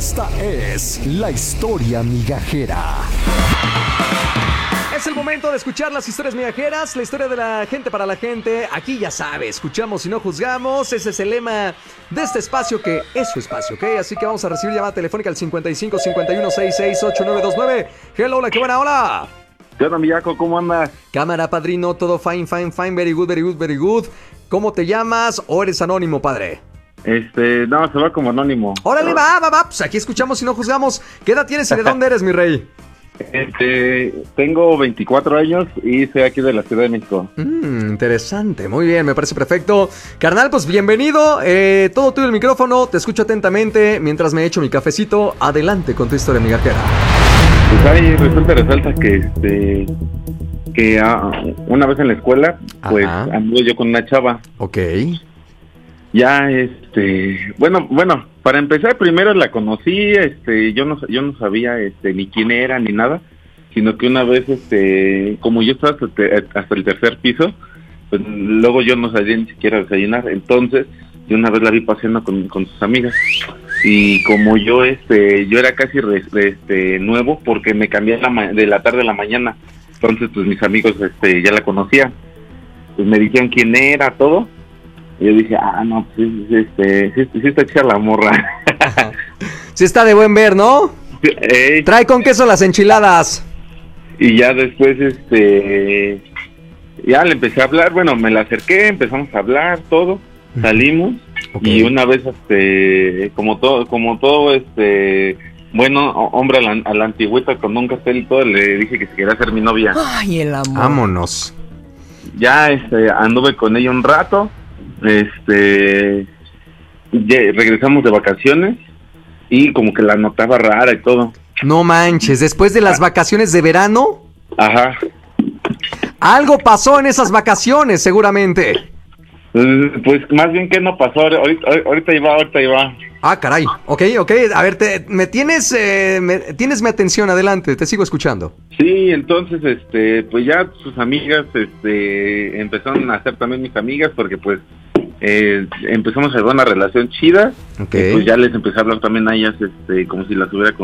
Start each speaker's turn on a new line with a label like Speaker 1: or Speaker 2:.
Speaker 1: Esta es la historia migajera.
Speaker 2: Es el momento de escuchar las historias migajeras, la historia de la gente para la gente. Aquí ya sabes, escuchamos y no juzgamos. Ese es el lema de este espacio, que es su espacio, ¿ok? Así que vamos a recibir llamada telefónica al 55 51 66 8929. Hello, hola, qué buena, hola.
Speaker 3: ¿Qué onda, Millaco? ¿Cómo andas?
Speaker 2: Cámara, padrino, todo fine, very good, very good, very good. ¿Cómo te llamas o eres anónimo, padre?
Speaker 3: No, se va como anónimo.
Speaker 2: Órale, va, pues aquí escuchamos y no juzgamos. ¿Qué edad tienes y de dónde eres, mi rey?
Speaker 3: Tengo 24 años y soy aquí de la Ciudad de México.
Speaker 2: Interesante, muy bien, me parece perfecto. Carnal, pues bienvenido, todo tuyo el micrófono, te escucho atentamente mientras me echo mi cafecito. Adelante con tu historia migajera.
Speaker 3: Pues ahí resalta que una vez en la escuela, pues anduve yo con una chava.
Speaker 2: Ok.
Speaker 3: Ya, bueno, para empezar, primero la conocí, yo no sabía, ni quién era ni nada, sino que una vez, como yo estaba hasta el tercer piso, pues luego yo no sabía ni siquiera desayunar, entonces yo una vez la vi paseando con sus amigas, y como yo era casi nuevo, porque me cambié de la tarde a la mañana, entonces pues mis amigos ya la conocían, pues me dijeron quién era, todo. Y yo dije, no, pues sí está chida la morra.
Speaker 2: Sí está de buen ver, ¿no? Trae con queso las enchiladas.
Speaker 3: Y ya después, ya le empecé a hablar, bueno, me la acerqué, empezamos a hablar, todo, salimos, y una vez, como todo, bueno, hombre a la antigüita con un castel y todo, le dije que si quería ser mi novia.
Speaker 2: Ay, el amor. Vámonos.
Speaker 3: Ya, anduve con ella un rato. Regresamos de vacaciones y como que la notaba rara y todo.
Speaker 2: No manches, después de las vacaciones de verano.
Speaker 3: Ajá.
Speaker 2: Algo pasó en esas vacaciones, seguramente.
Speaker 3: Pues más bien que no pasó, ahorita iba.
Speaker 2: Ah, caray, ok, a ver, tienes mi atención, adelante, te sigo escuchando.
Speaker 3: Sí, entonces, pues ya sus amigas, empezaron a ser también mis amigas, porque pues, empezamos a llevar una relación chida, pues ya les empecé a hablar también a ellas, como si las hubiera